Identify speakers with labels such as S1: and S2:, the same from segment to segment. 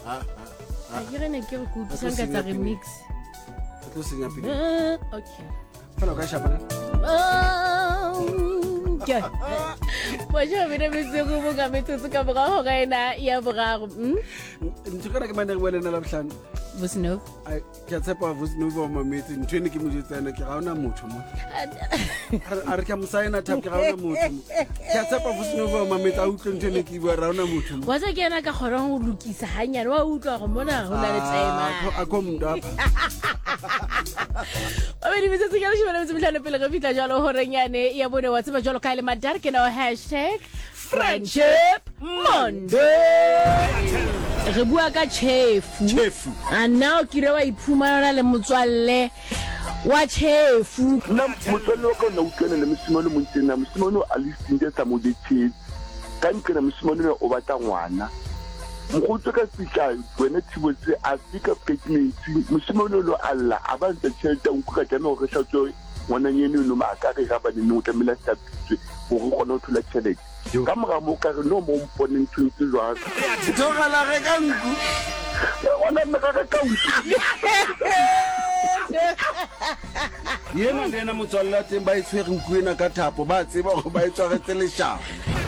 S1: ke re ne ke re kutlwisang ka tsa remix
S2: tlo senya pele
S1: okay
S2: fela ka shapana
S1: ke Bonjour, mesdames et messieurs, vous m'avez tous comme bras, Reina, ya bras.
S2: ntse kana ke mane re bona la bohlano
S1: Vous know?
S2: ai ke tsepa vous no bo mametse ntwene ke mo jetsana ke ga ona motho mo a re ke mo saena tap ke ga ona motho ke tsepa vous no bo mametse a utlwe ntwene ke bua ra ona motho
S1: Wa tsa kena ka khona go lokisa hanyane wa utlwa go mona go la le time.
S2: a ko mntu apa
S1: Ba be di bitse ke le shebela metse mhlano pele re fitla jalo ho renyane ya bone wa tseba jalo ka le madar ke na #friendship Monday. Re bua ka chefu. Now ke re wa iphumana le motswalle wa chefu.
S3: Na motswalle ka na utlwana le mosimane mo ntena mosimane a le sinde sa mo detse ka nkena mosimane o batla ngwana mogotse ka fitla wena thibotse a fika pregnant mosimane lo alla a ba ntse tšhelete o ka tsama go hlatswe ngwana nyene no ma ka re ga ba ne o tlamela tsapitswe go go gona o thula tšhelete ka moga mo ka re no mo mpone ntse jwa
S2: togala re ka nku
S3: ona me ka ka
S2: yena lena motswalle teng ba itshwere nku ena ka thapo ba tseba go ba itswagetse leshao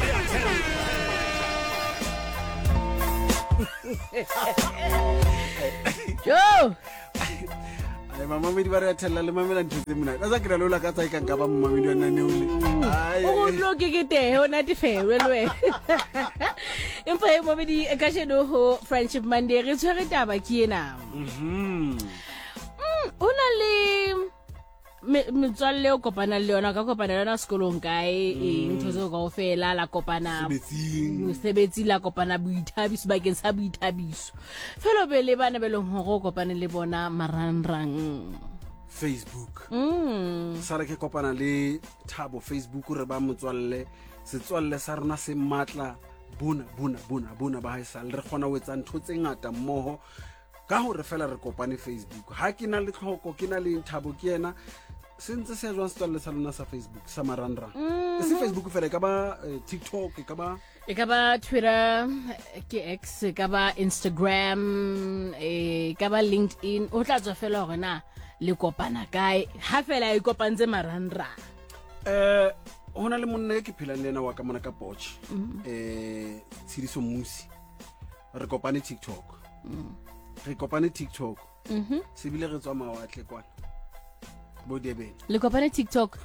S1: Yo!
S2: ai mamamedi ba re thella le mamela ntse mona ka sa ke la lola ka tsa ka ba mamamedi wa nane ule ai
S1: O lo ke te ho na di fewe lwe. Empa e mo di ka sheno ho Friendship Monday re tshwere taba ke ena. Ona le metswalle o kopana le yona ka kopana le yona sekolong kae ntho tse go fela la kopana mosebetsi la kopana boithabiso bakeng sa boithabiso felo be le bana be leng go kopana le bona marangrang
S2: Facebook sala ke kopana le Thabo Facebook re ba motswalle setswalle sa rona se matla bona ba haisal re khona o etsa ntho tse ngata mmoho ka hore fela re kopane Facebook ha ke na le tlhoko ke na le Thabo ke yena sentse se jwa setswalle sa lona sa Facebook sa marangrang se Facebook fela ka ba TikTok ka ba
S1: Twitter ke X ka ba Instagram ka ba LinkedIn o tla tswa fela hore na le kopana kae ha fela e kopantse marangrang
S2: hona le monna ke phela le ena wa ka mona ka Potch Tshidiso Musi re kopane TikTok re kopane TikTok se bile re tswa mawatle kwana bo Durban
S1: le kopane TikTok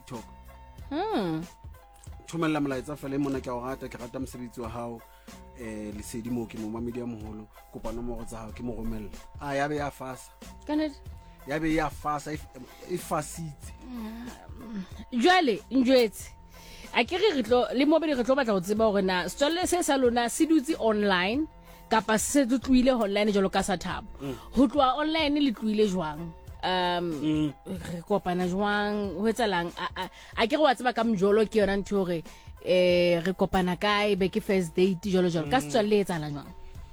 S2: thomella molaetsa fela mona ke a o rata ke rata mosebetsi wa hao le sedi mo ke mo mamedi ya moholo kopana mo go tsa hao ke mo romella a ya be ya fasa
S1: kana
S2: ya be ya fasa e fasitse
S1: jwale njwetse a ke re tlo le mo be re tlo batla go tseba gore na setswalle se sa lona se dutse online kapa se tluile online jalo ka sa Thabo ho tloa online le tluile jwang re kopana jwang ho etsalang a ke re wa tseba ka mjolo ke yona ntho hore re kopana kae be ke first date jalo ka setswalle etsala jwang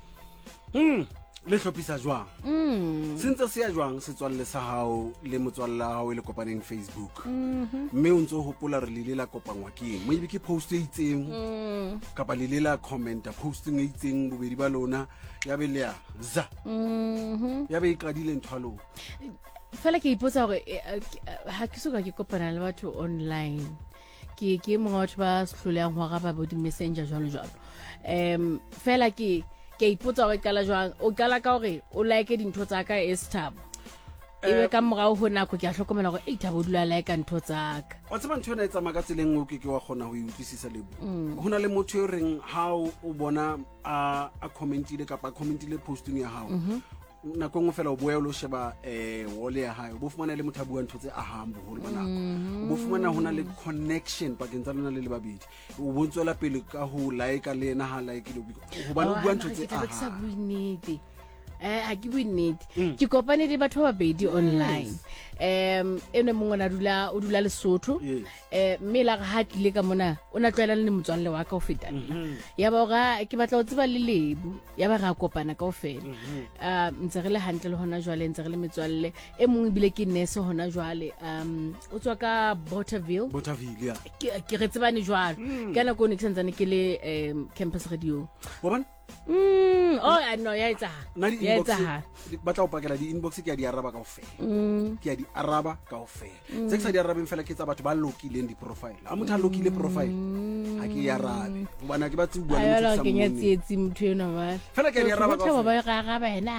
S2: le hlopisa jwang sentse se ya jwang setswalle sa hao le motswalla hao le kopaneng Facebook mme o ntse o hopola re le la kopangwa ke mo ibe ke post e itseng kapa le la commenta posting e itseng bobedi ba lona ya be le ya za ya be iqadile nthwalo
S1: fela ke ipotsa hore ha ke soka ke kopana le batho online ke mongwe batho ba sehloleang ho araba bo di messenger jwalo fela ke ipotsa hore kala jwang o kala ka hore o like dintho tsa ka Thabo ebe ka morao ho nako ke a hlokomela hore Thabo dula like ntho tsa ka
S2: wa tseba ntho ena e tsamaya ka tseleng o ke wa kgona ho utlwisisa lebo hona le motho yo reng how o bona a commentile kapa commentile posting ya hao nako ngwe fela o boya o lo sheba wall ya hae bo fumana le motho a bua ntho tse ahang boholo ba nako bo fumana hona le connection pakeng tsa lona le babedi o bontswela pele ka ho like le ena ha like le ho ba no bua ntho tse ahang
S1: ha ke bunnete ke kopane le batho ba babedi online ene mongwe o dula Lesotho mme la ga tlile ka mona o na tlwaela le motswalle wa ka o feta ya ba ga ke batla o tseba le lebu ya ba ga kopana ka ofela ntse re le hantle le hona jwale ntse re le metswalle e mongwe bile ke nese hona jwale o tswa ka Botterville
S2: ya
S1: ke re tsebane jwalo kana go ne ke santsane ke le campus radio
S2: bona
S1: no ya
S2: nna
S1: etsa
S2: di-inbox ba tla o pakela di-inbox ke a di araba kaofela ke a di araba kaofela tse ke sa di arabeng fela ke tsa batho ba lokileng di-profile a motho a lokile profile ga ke e arabe gobana ke batse bua le motho
S1: ke nyatsietsi motho eno ba
S2: fela ke a di araba
S1: kaofela ba
S2: kaofela
S1: ga ga bana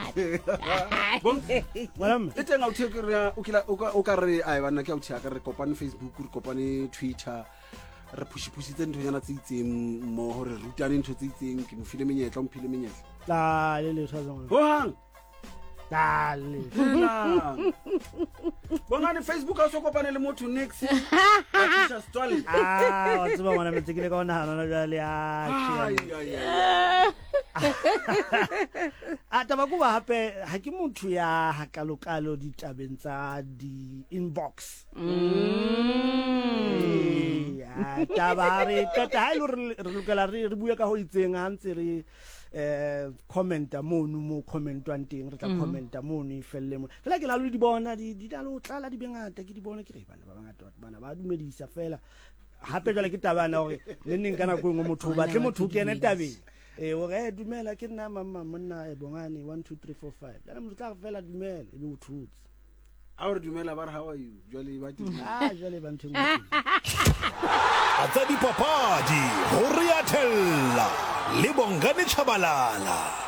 S2: e teng a utheo ke re o ka re ai banna ke a uthea ka re kopane Facebook re kopane Twitter re pushipusitse nthonyana tse itseng mmogo re rutane ntho tse itseng ke mo file menyetla o mphile menyetla hohang bongane Facebook a o so kopane le motho next
S4: wa tseba ngwana metsekile ka o nagana jale a taba kuba gape ga ke motho ya gakalokalo ditabeng tsa di-inbox taba re qeta ha ile re lokela re bue ka ho itseng ha ntse re commenta mono mo commentwang teng re tla commenta mono e felle mo fela ke la lo di bona di tla lo tlala di bengata ke di bona ke re bana ba bangata bana ba dumedisa fela hape jwale ke tabana hore le neng kana go ngo motho ba tle motho ke ene tabeng o re dumela ke nna mama monna e bongane 1 2 3 4 5 jana motho tla fela dumela e be o thutse
S2: a re dumela ba re how are you jwale ba
S4: jwale ba ntse
S5: atsa dipapadi ho Riatella le Bongane Chabalala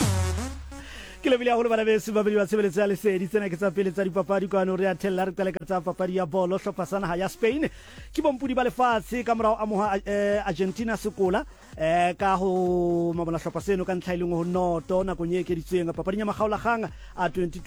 S4: ke lebile haholo bana beso ba bedi ba tshebeletso ya lesedi tsena ke tsa pele tsa dipapadi kwa no Riatella re tsale ka tsa papadi ya bolo hlopha sana ha ya Spain ke bompudi ba lefatshe ka morao a moha Argentina sekola ka ho mabona hlopha seno ka ntlha ileng ho noto na go nyeke ditsweng papadi ya magaolagang a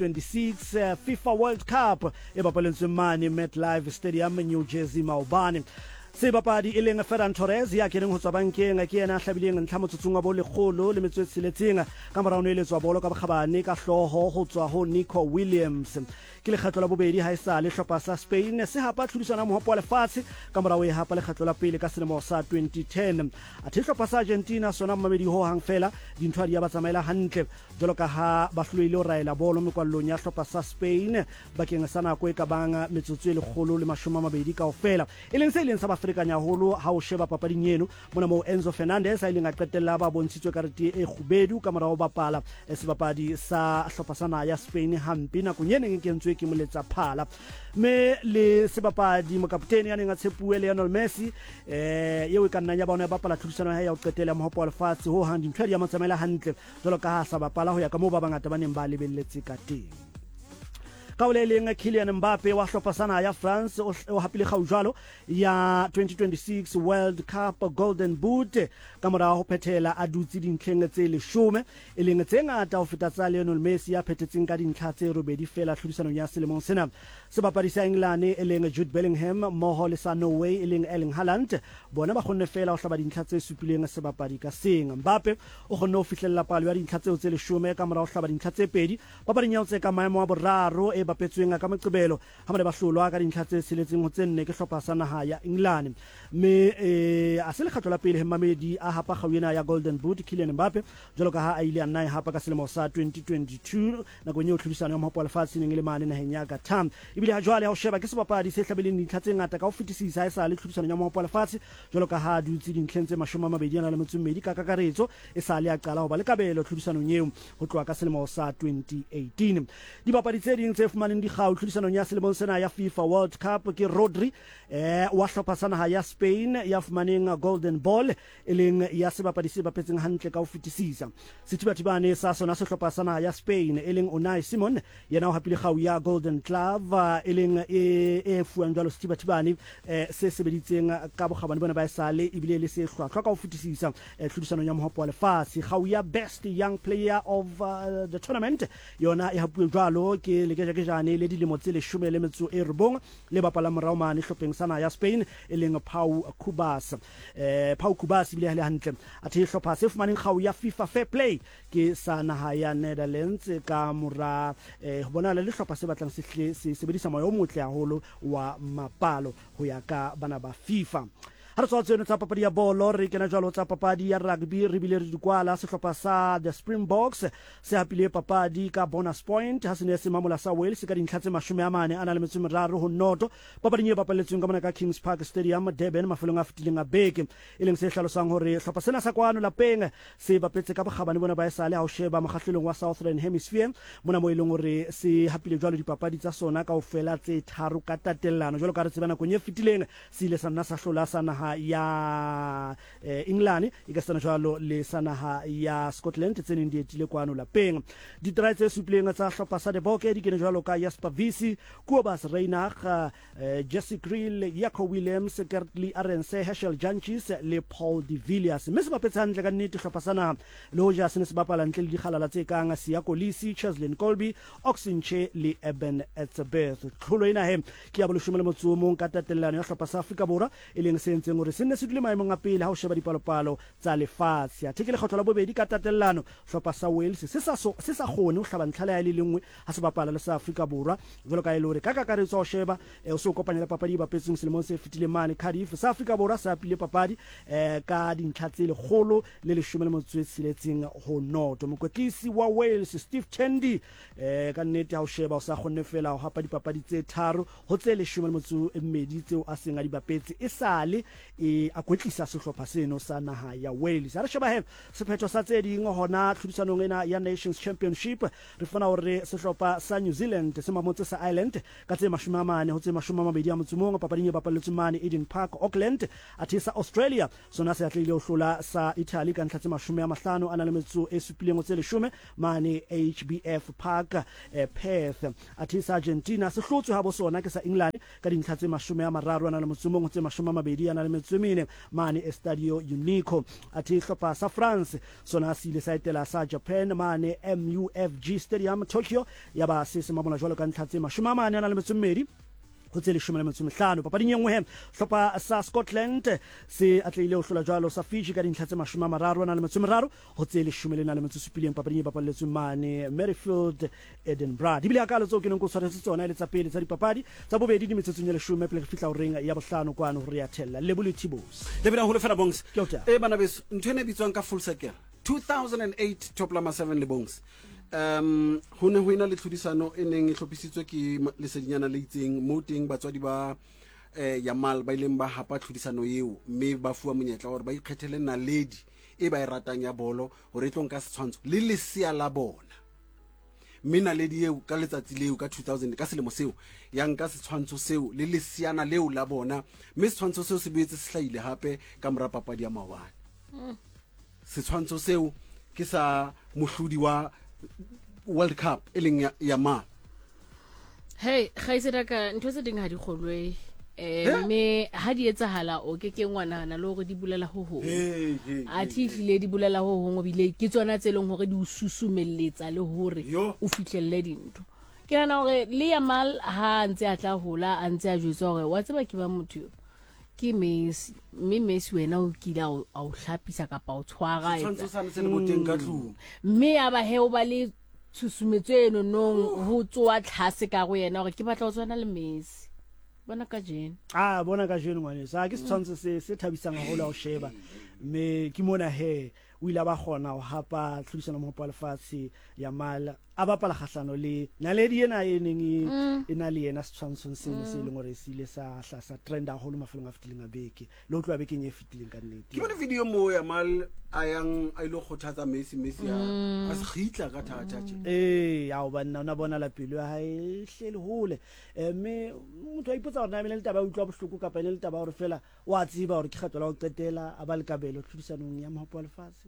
S4: 2026 FIFA World Cup e bapaletsweng mane MetLife Stadium New Jersey Maubane sebapadi e leng Ferran Torres ya keneng ho tswa bankeng ke yena a hlabileng ntlha motsotsong wa bo lekgolo le metswetsiletseng ka morao no eletswa bolo ka bokgabane ka hloho ho tswa ho Nico Williams ke le kgetlo la bobedi ha isa le hlopha sa Spain se hapa tlhodisana mohopo wa lefatshe ka morao e hapa le kgetlo la pele ka selemo sa 2010 a the hlopha sa Argentina sona mmamedi ho hang fela dintho di ya ba tsamaela hantle jolo ka ha ba hloile o raela bolo mekwallong ya hlopha sa Spain bakeng sa nako e ka banga metsotso e lekgolo le 20 kaofela e leng se ileng sa Afrikanya holo ha o sheba papading eno mona mo Enzo Fernandez a ileng a qetella ba bontshitswe karete e khubedu ka morao bapala sebapadi sa hlopha sana ya Spain hampi na kunyene ke kentswe ke moletsa phala me le sebapadi mokaptene ya neng a tshepuwe Lionel Messi yeo ka nna ya bona bapala tlhodisano ya ho qetela mohopo wa lefatshe ho hang dintho di ya matsamela hantle jalo ka ha sa bapala ho ya ka mo ba bangata ba neng ba lebelletse ka teng ka ole leng Kylian Mbappe wa hlopha sana ya France o hapile kgaujalo ya 2026 World Cup Golden Boot ka morao ho phethela a dutse dintlheng tse 10 e leng tse ngata ho feta tsa Lionel Messi ya phethetseng ka dintlha tse robedi fela tlhodisano ya selemong sena sebapadi sa England e leng Jude Bellingham mmoho le sa Norway e leng Erling Haaland bona ba kgonne fela ho hlaba dintlha tse supileng sebapadi ka seng Mbappe o kgonne ho fihlella palo ya dintlha tse 10 ka morao ho hlaba dintlha tse 2 papading ya tse ka maemo a boraro e bapetsweng ka meqebelo ha ba le ba hlolwa ka dintlha tse seletseng ho tsenne ke hlopha sa naha ya England me a se le kgatlo la pele hemmamedi a hapa kgawena ya Golden Boot Kylian Mbappe jalo ka ha a ile a nna hapa ka selemo sa 2022 na go nyo tlhodisano ya mohopo wa lefatshe ning le mane naheng ya Qatar ebile ha jwale ha o sheba ke sebapadi se hlabeleng dintlha tse ngata ka ho fetisisa ha sa le tlhodisano ya mohopo wa lefatshe jalo ka ha dutse dintlheng tse 22 ka kakaretso e sa le a qala ho ba le kabelo tlhodisano nyeo ho tloa ka selemo sa 2018 dibapadi tse ding tse fumaneng kgau tlhodisano ya selemong sena ya FIFA World Cup ke Rodri wa hlopha sa naha ya Spain ya fumaneng Golden Ball e leng ya sebapadi se bapetseng hantle ka ho fetisisa sethibathibane sa sona se hlopha sa naha ya Spain e leng Unai Simon yena o hapile kgau ya Golden Glove e leng e fuang jwalo sethibathibane se sebeditseng ka bokgabane bona ba esale ebile le se hlwahlwa ka ho fetisisa tlhodisano ya mohopo wa lefatshe kgau ya Best Young Player of the Tournament yona e hapuwe jwalo ke lekejane le dilemo tse 19 le bapala morao mane hlopheng sana ya Spain e leng Pau Cubas ile le hantle a the hlopha se fumaneng kgau ya FIFA Fair Play ke sa naha ya Netherlands ka mora ho bona le hlopha se batlang se sebedisa moyo o motle haholo wa mapalo ho ya ka bana ba FIFA ha re tswa tseno tsa papadi ya bolo re kena jwalo tsa papadi ya rugby re bile re dikwala sehlopha sa the Springboks se hapile papadi ka bonus point ha se ne se mamola sa Wales ka dintlha tse 40 ana le metso meraro ho noto papading e bapaletsweng ka mona ka Kings Park Stadium Durban mafelong a fetileng a beke e leng se hlalosang hore sehlopha sena sa kwano lapeng se bapetse ka bokgabane bona ba esale ha o sheba mokgahlelong wa Southern Hemisphere mona mo ileng hore se hapile jwalo dipapadi tsa sona ka ofela tse 3 ka tatellano jwalo ka re tsebana kwenye fetileng se ile sa nna sa hlola sa naha ya England e ka sana jwalo le sa naha ya Scotland tse neng di etile kwano lapeng di try tse supleng tsa hlopa sa Deboke di kene jwalo ka Jasper Visi Kobus Reinach Jesse Krill Jaco Williams Gertley Arense Herschel Janchis le Paul de Villiers mme se bapetse hantle ka nnete hlopa sana le hoja se ne se bapala ntle le dikgalala tse kang Sia Kolisi Cheslin Colby Oxenche le Eben Etzebeth tlholo ena he ke ya boleshome le motso mong ka tatellano ya hlopa sa Afrika Borwa e leng se ntseng hore se ne se dule maemong a pele ha o sheba dipalopalo tsa lefatshe a thekele kgotlo la bobedi ka tatellano hlopa sa Wales se sa kgone ho hlaba ntlhala ya le lengwe ha se bapala le sa Afrika Borwa jwalo ka ile hore ka kakaretso o sheba o se o kopanya le papadi ba petseng selemong se fetile mane Cardiff sa Afrika Borwa sa pile papadi ka dintlha tse lekgolo le 16 ho noto mokwetlisi wa Wales Steve Tandy ka nnete ha o sheba o sa kgonne fela ho hapa dipapadi tse 3 ho tse 12 tseo a senga di bapetse e sale a kwetlisa sehlopha seno sa naha ya Wales ha re sheba he sephetho sa tse ding hona tlhodisanong ena ya Nations Championship re fana hore sehlopha sa New Zealand se mamotse sa Ireland ka tse 40 ho tse 20 a motsumong papading e bapalletswe mane Eden Park Auckland athe sa Australia sona se atlile ho hlola sa Italy ka ntlha tse 50 ana le metso e supileng tse 10 mane HBF Park Perth athe sa Argentina se hlotswe ha bo sona ke sa England ka dintlha tse 30 ana le motsumong tse 20 ana le metso mene mane Estadio Unico athe hlopa sa France sona se ile sa etela sa Japan mane MUFG Stadium Tokyo yaba se mamola jwalo ka ntlha tse 40 ana le metso mmedi ho tse 15 papading e nngwe he hlopa sa Scotland se atlile ho hlola jwalo sa Fiji ka dintlha tse 30 ana le metso meraro ho tse 17 papading e bapalletsweng mane Merrifield Edinburgh di bile akalo tso ke neng go tshwaretse tsona ile tsa pele tsa dipapadi tsa bobedi di metsetsong ya 10 pele re fitla ho ring ya bohlano kwano ho Riatella le Bulutibos
S2: le bana hole fela bongs
S4: Ke
S2: bana beso ntwe ne bitswang ka full circle 2008 top lama 7 le bongs ho ne ho ina le tlhodisano e neng e hlophisitswe ke lesedinyana le itseng mo teng batswadi ba Yamal ba ileng ba hapa tlhodisano eo mme ba fuwa monyetla hore ba ikgethele naledi e ba e ratang ya bolo hore e tlong ka setshwantsho le lesia la bona mme naledi eo ka letsatsi leo ka 2000 ka selemo seo ya nka setshwantsho seo le lesiana leo la bona mme setshwantsho seo se boetse se hlaile hape ka mora papadi ya maobane setshwantsho seo ke sa mohlodi wa World Cup eleng ya ma
S1: hey khaisera ka ntho tse ding ha di kgolwe me ha di etsahala o ke ngwana na le hore di bulela ho ho a thihlile di bulela ho ho ngobile ke tsona tse leng hore di o susumelletsa le hore o fihlelle dintho ke nana hore le Yamal ha ntse a tla hola a ntse a jwetsa hore wa tseba ke ba motho ke Messi Messi wena o kila o hlapisa ka pa o tshwara
S2: tshwantsho sa se le boteng ka tlung
S1: mme aba he o ba le tshusumetseno nong ho tsoa tlhase ka go yena hore ke batla o tswana le Messi bona ka jeno
S4: bona ka jeno ngwane sa ke tshwantsho se thabisang haholo ho sheba me ke mona he o ile ba khona ho hapa tlhodisano mo pa lefatshe Yamal a bapala kgahlano le naledi ena e neng e na le yena setshwantsho se leng hore se ile sa trend haholo mafelong a fetileng a beke le ho tloa bekeng e fetileng ka nnete
S2: ke bona video mo Yamal a ilo khothatsa Messi a se khitla ka thata
S4: ya o banna ona bona la pelo ha e hlele hole mme motho a ipotsa hore na le taba utlwa bohloko kapa le taba hore fela wa tsiba hore ke kgetlo la ho qetela a ba le kabelo tlhodisanong ya mahopo a lefatshe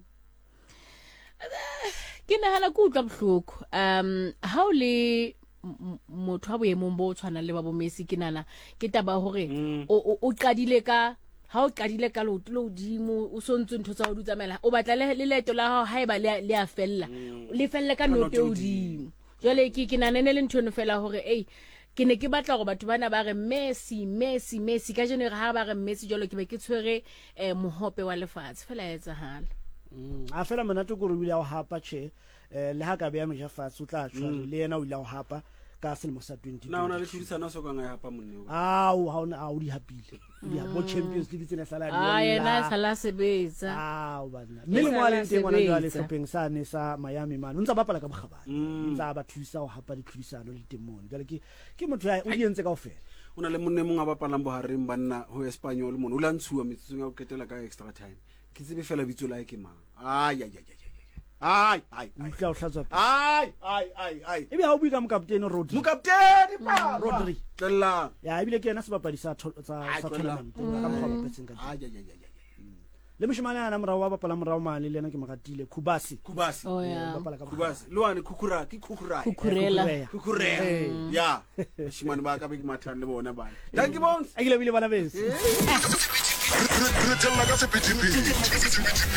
S1: ke nahana ke utlwa bohloko ha o le motho a boemong bo tshwana le ba bo Messi ke nana ke taba hore o qadile ka ha o qadile ka lo dimo o sontse ntho tsa ho dutsamela o batla le leto la hao ha eba le a fella le felle ka note o dimo jole ke nana ne le ntho no fela hore ke ne ke batla gore batho bana ba re Messi ka jeno re ha ba re Messi jole ke be ke tshwere mohope wa lefatshe fela etsahala
S4: a fela monate go re bile a hapa le ha ka be ya meja fatshe o tla tswa le yena o ile a hapa ka selemo sa 2020
S2: na ona le tlhodisano so ka nga hapa monne
S4: au ha ona au di hapile bo Champions League tsena sala
S1: yena sala sebetsa
S4: bana mme le moale teng ona jwa le shopping sane sa Miami man ntsa bapala ka bogabane ntsa ba thusa ho hapa ditlhodisano le temone jale ke motho ya o di entse kaofela
S2: ona le monne mong a bapalang bohareng banna ho Espanyol mona o la ntshuwa metsong ya go ketela ka extra time ke tsebe fela bitso la ke mang ai
S4: utla o hlatswa
S2: ai
S4: ebe ha o buika mokaptene Rodri
S2: pa
S4: Rodri
S2: tella
S4: ya ebile ke yena sebapadi sa tournament ka mokgwa ba petseng ka le moshimane ana morao wa bapala morao male le yena ke magatile Kubasi bapala ka
S2: Kubasi loane
S1: kukurela
S2: ya moshimane ba ka be ke mathane le bona bana thank you bones
S4: a ile bile bana bese
S5: re tella ka sephethephethe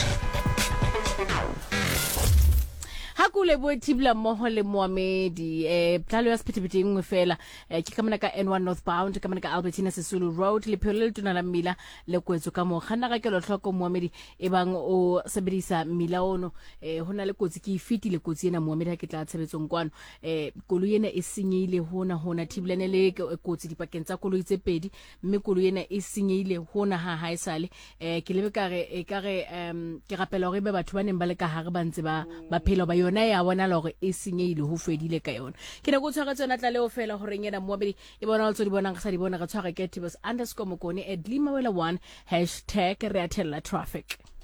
S1: Hakule bo tibla moho le Mohamedi plalo ya sephethephethe engwe fela ke ka mona ka N1 northbound ka mona ka Albertina Sisulu Road le phelo le tona la mmila le kwetso ka mo gana ga ke lo tlhoko Mohamedi e bang o sebedisa mmila ono hona le kotsi ke ifitile kotsi ena Mohamedi ha ke tla tshebetsong kwano koloi ena e senyehile hona thiblane le kotsi dipakeng tsa koloi tse pedi mme koloi ena e senyehile hona ha isale ke lebe kare ke rapela hore be batho ba neng ba le ka hare ba ntse ba phela ba yona ya bona hore e senyehile ho fedile ka yona ke ne go tshwara tsona tla le o fela hore ngena Mohamedi e bona o tso di bonang sa di bona ga tshwara ke @mokone @limawela1 #reatella traffic